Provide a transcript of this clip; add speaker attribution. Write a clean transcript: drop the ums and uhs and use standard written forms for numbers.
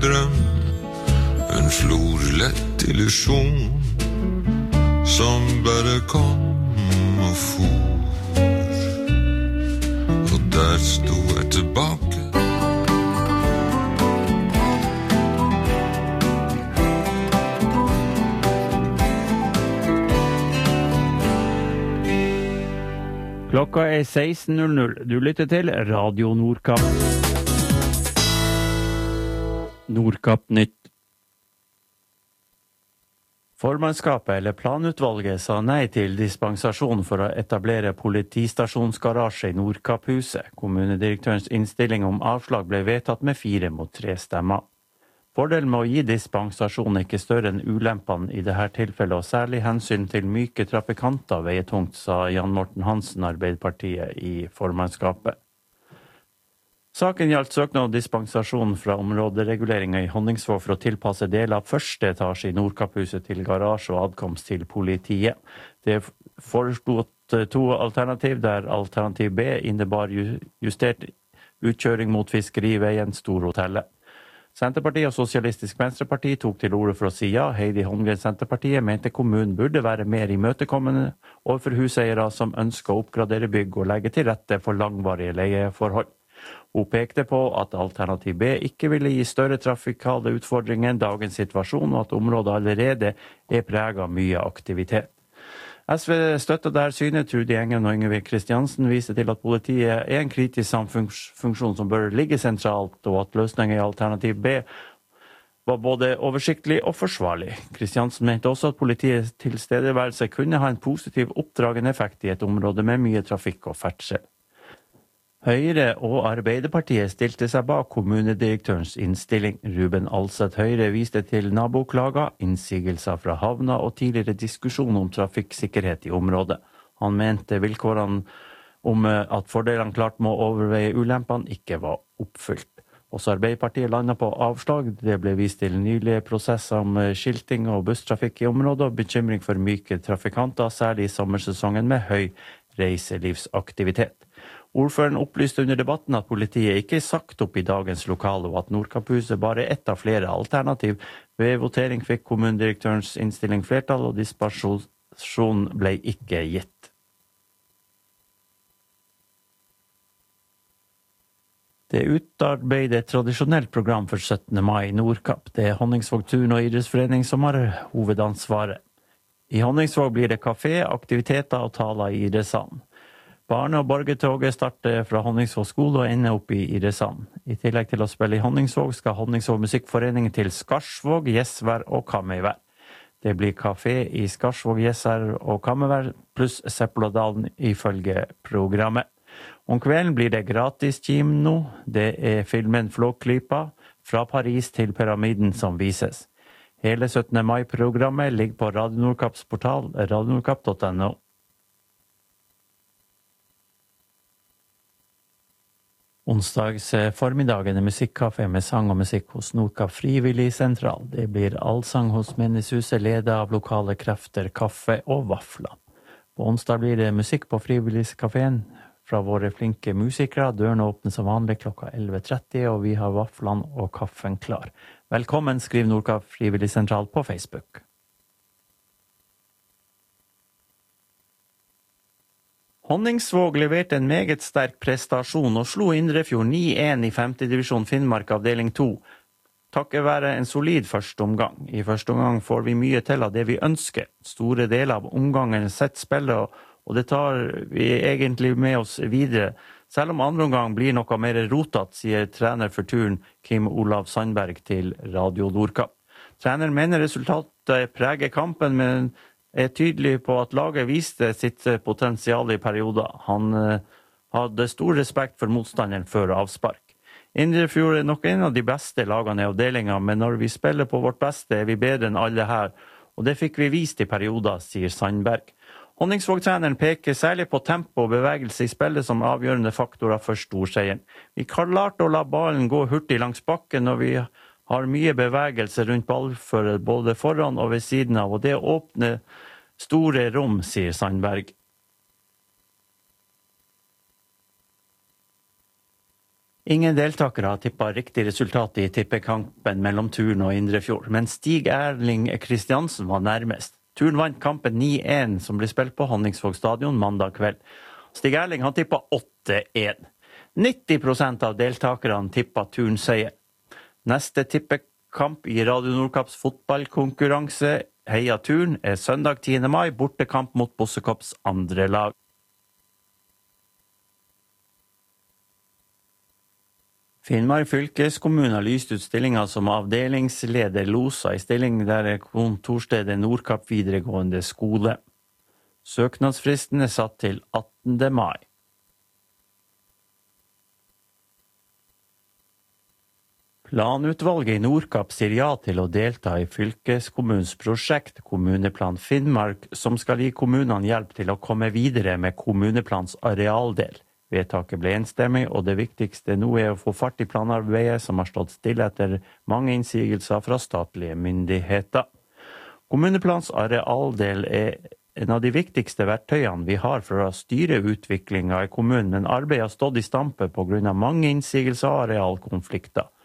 Speaker 1: drøm, en florlett illusion som bare kom og for. Og der sto jeg tilbake.
Speaker 2: Klokka 16:00. Du lytter til Radio Nordkapp. Nordkapp Nytt. Formannskapet eller planutvalget sa nei til dispensasjon for å etablere politistasjonsgarasje i Nordkapphuset. Kommunedirektørens innstilling om avslag ble vedtatt med 4-3 stemmer. Fordelen med å gi dispensasjon er ikke større enn ulempene i dette tilfellet, og særlig hensyn til myke trafikanter veier tungt, sa Jan Morten Hansen, Arbeiderpartiet, i formannskapet. Saken gjaldt søknad om dispensasjon fra områdereguleringen i Honningsvåg for å tilpasse deler av første etasje i Nordkapphuset til garasje og adkomst til politiet. Det foreslått 2 alternativ, der alternativ B innebar justert utkjøring mot fiskeriveien Storhotellet. Senterpartiet og Sosialistisk Venstreparti tok til orde for å si ja. Heidi Holmgren, Senterpartiet, mente kommunen burde være mer imøtekommende overfor huseiere som ønsker å oppgradere bygg og legge til rette for langvarige leieforhold. Hun pekte på at alternativ B ikke ville gi større trafikale utfordringer enn dagens situasjon, og at området allerede er preget av mye aktivitet. SV støtter der synet. Trude Engen og Yngve Kristiansen viser til at politiet er en kritisk samfunnsfunksjon som bør ligge sentralt, og at løsningen i alternativ B var både oversiktlig og forsvarlig. Kristiansen mente også at politiets tilstedeværelse kunne ha en positiv oppdragende effekt i et område med mye trafikk og ferdsel. Høyre og Arbeiderpartiet stilte seg bak kommunedirektørens innstilling. Ruben Alseth Høyre viste til naboklager, innsigelser fra havna og tidligere diskusjon om trafikksikkerhet i området. Han mente vilkårene om at fordelene klart må overveie ulempene ikke var oppfylt. Også Arbeiderpartiet landet på avslag. Det ble vist til nylige prosesser om skilting og busstrafikk i området og bekymring for myke trafikanter, særlig i sommersesongen med høy reiselivsaktivitet. Ordføreren opplyste under debatten at politiet ikke er sagt opp i dagens lokale, og at Nordkapphuset bare er ett av flere alternativ. Ved votering fikk kommunedirektørens innstilling flertall, og dispensasjon ble ikke gitt. Det er utarbeidet et tradisjonelt program for 17. mai i Nordkapp. Det er Honningsvåg Turn- og idrettsforening som har hovedansvaret. I Honningsvåg blir det kafé, aktiviteter og taler i idrettssalen. Barne- og borgertoget starter fra Honningsvåg skole og ender opp i idrettssalen. I tillegg til å spille i Honningsvåg skal Honningsvåg musikkforening til Skarsvåg, Gjesvær og Kamøyvær. Det blir kafé i Skarsvåg, Gjesvær og Kamøyvær pluss Seppeladalen ifølge programmet. Om kvelden blir det gratis kino. Det er filmen Flåklypa fra Paris til pyramiden som vises. Hele 17. mai-programmet ligger på Radio Nordkapps portal radionordkapp.no. Onsdags formiddagen er musikkafé med sang og musikk hos Nordkapp Frivillig Sentral. Det blir allsang hos Menighuset, ledet av lokale krefter, kaffe og vafler. På onsdag blir det musikk på Frivilligkaféen fra våre flinke musikere. Dørene åpner som vanlig klokka 11:30, og vi har vaflene og kaffen klar. Velkommen, skriv Nordkapp Frivillig Sentral på Facebook. Honningsvåg leverte en meget sterk prestasjon og slo Indrefjord 9-1 i 5. divisjon Finnmark avdeling 2, takket være en solid første omgang. I første omgang får vi mye til av det vi ønsker. Store deler av omgangen sett spillet, og det tar vi egentlig med oss videre. Selv om andre omgang blir noe mer rotet, sier trener for turen Kim Olav Sandberg til Radio Nordkapp. Treneren mener resultatet preger kampen, men er tydelig på at laget viste sitt potensial i perioder. Han hadde stor respekt for motstanderen før avspark. Indrefjord er nok en av de beste lagene i avdelingen, men når vi spiller på vårt beste er vi bedre enn alle her, og det fikk vi vist i perioder, sier Sandberg. Honningsvåg-treneren peker særlig på tempo og bevegelse i spillet som avgjørende faktorer for storseieren. Vi klarte å la ballen gå hurtig langs bakken, og vi har mye bevegelse rundt ballfører både foran og ved siden av, og det åpner store rom, sier Sandberg. Ingen deltakere har tippet riktig resultat i tippekampen mellom Turn og Indrefjord, men Stig Erling Kristiansen var nærmest. Turn vant kampen 9-1 som ble spilt på Honningsvåg stadion mandag kveld. Stig Erling har tippet 8-1. 90% av deltakerne tippet Turn seier. Neste tippekamp i Radio Nordkapps fotballkonkurranse Heia Turn søndag 10. mai, bortekamp mot Bossekopps andre lag. Finnmark fylkeskommune har lyst ut stillinger som avdelingsleder losa i stilling der kontorstedet Nordkapp videregående skole. Søknadsfristen satt til 18. mai. Planutvalget i Nordkapp sier ja til å delta i fylkeskommunens prosjekt Kommuneplan Finnmark, som skal gi kommunene hjelp til å komme videre med kommuneplans arealdel. Vedtaket ble enstemmig, og det viktigste nå å få fart i planarbeidet som har stått stille etter mange innsigelser fra statlige myndigheter. Kommuneplans arealdel en av de viktigste verktøyene vi har for å styre utviklingen i kommunen, men arbeidet har stått i stampe på grunn av mange innsigelser og arealkonflikter.